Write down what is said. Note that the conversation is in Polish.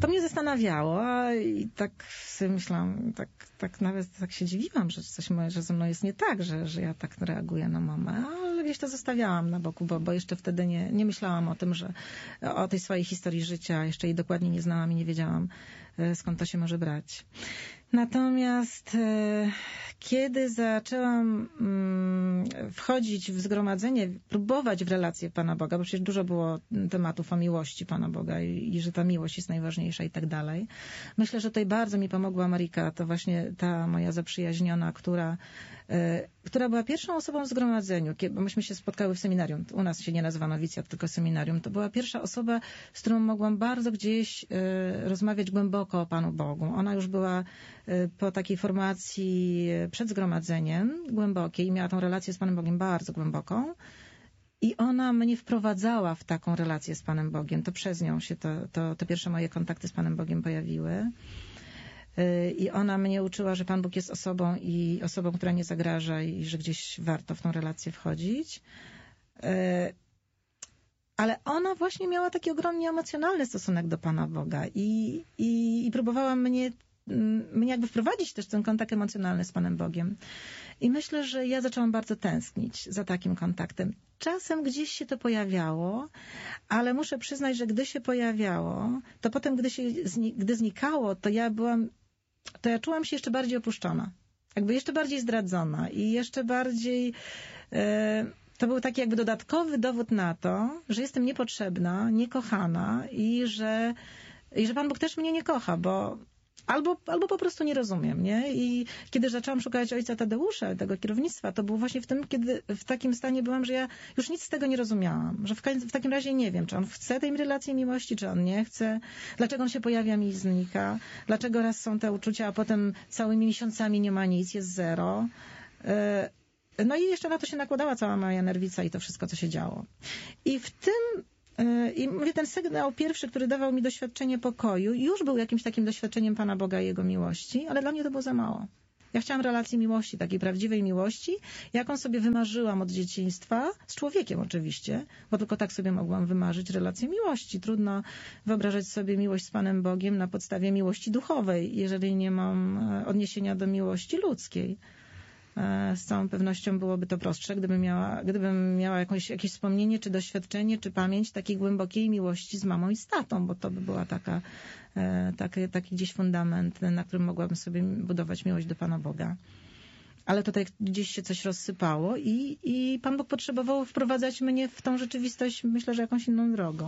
to mnie zastanawiało i tak sobie myślałam, tak nawet tak się dziwiłam, że coś że ze mną jest nie tak, że ja tak reaguję na mamę, ale gdzieś to zostawiałam na boku, bo jeszcze wtedy nie myślałam o tym, że o tej swojej historii życia, jeszcze jej dokładnie nie znałam i nie wiedziałam, skąd to się może brać. Natomiast kiedy zaczęłam wchodzić w zgromadzenie, próbować w relację Pana Boga, bo przecież dużo było tematów o miłości Pana Boga i że ta miłość jest najważniejsza i tak dalej. Myślę, że tutaj bardzo mi pomogła Marika, to właśnie ta moja zaprzyjaźniona, która była pierwszą osobą w zgromadzeniu, bo myśmy się spotkały w seminarium. U nas się nie nazywa nowicjat, tylko seminarium. To była pierwsza osoba, z którą mogłam bardzo gdzieś rozmawiać głęboko o Panu Bogu. Ona już była po takiej formacji przed zgromadzeniem głębokiej i miała tą relację z Panem Bogiem bardzo głęboką. I ona mnie wprowadzała w taką relację z Panem Bogiem. To przez nią się te pierwsze moje kontakty z Panem Bogiem pojawiły. I ona mnie uczyła, że Pan Bóg jest osobą i osobą, która nie zagraża i że gdzieś warto w tą relację wchodzić. Ale ona właśnie miała taki ogromnie emocjonalny stosunek do Pana Boga i próbowała mnie jakby wprowadzić też ten kontakt emocjonalny z Panem Bogiem. I myślę, że ja zaczęłam bardzo tęsknić za takim kontaktem. Czasem gdzieś się to pojawiało, ale muszę przyznać, że gdy się pojawiało, to potem, gdy znikało, to ja czułam się jeszcze bardziej opuszczona. Jakby jeszcze bardziej zdradzona i jeszcze bardziej... To był taki jakby dodatkowy dowód na to, że jestem niepotrzebna, niekochana i że Pan Bóg też mnie nie kocha, bo albo po prostu nie rozumiem, nie? I kiedy zaczęłam szukać ojca Tadeusza, tego kierownictwa, to było właśnie kiedy w takim stanie byłam, że ja już nic z tego nie rozumiałam. Że w takim razie nie wiem, czy on chce tej relacji miłości, czy on nie chce. Dlaczego on się pojawia mi i znika. Dlaczego raz są te uczucia, a potem całymi miesiącami nie ma nic, jest zero. No i jeszcze na to się nakładała cała moja nerwica i to wszystko, co się działo. I mówię, ten sygnał pierwszy, który dawał mi doświadczenie pokoju, już był jakimś takim doświadczeniem Pana Boga i Jego miłości, ale dla mnie to było za mało. Ja chciałam relacji miłości, takiej prawdziwej miłości, jaką sobie wymarzyłam od dzieciństwa, z człowiekiem oczywiście, bo tylko tak sobie mogłam wymarzyć relację miłości. Trudno wyobrażać sobie miłość z Panem Bogiem na podstawie miłości duchowej, jeżeli nie mam odniesienia do miłości ludzkiej. Z całą pewnością byłoby to prostsze, gdybym miała jakieś wspomnienie, czy doświadczenie, czy pamięć takiej głębokiej miłości z mamą i z tatą, bo to by była taki gdzieś fundament, na którym mogłabym sobie budować miłość do Pana Boga. Ale tutaj gdzieś się coś rozsypało i Pan Bóg potrzebował wprowadzać mnie w tą rzeczywistość, myślę, że jakąś inną drogą.